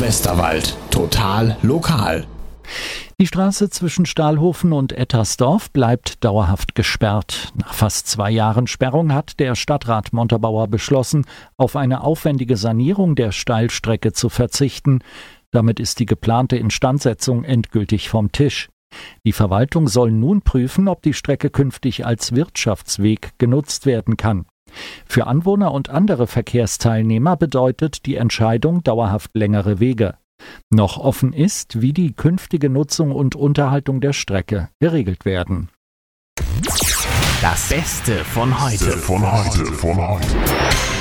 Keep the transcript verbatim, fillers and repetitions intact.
Westerwald. Total lokal. Die Straße zwischen Stahlhofen und Ettersdorf bleibt dauerhaft gesperrt. Nach fast zwei Jahren Sperrung hat der Stadtrat Montabaur beschlossen, auf eine aufwendige Sanierung der Steilstrecke zu verzichten. Damit ist die geplante Instandsetzung endgültig vom Tisch. Die Verwaltung soll nun prüfen, ob die Strecke künftig als Wirtschaftsweg genutzt werden kann. Für Anwohner und andere Verkehrsteilnehmer bedeutet die Entscheidung dauerhaft längere Wege. Noch offen ist, wie die künftige Nutzung und Unterhaltung der Strecke geregelt werden. Das Beste von heute. Von heute, von heute.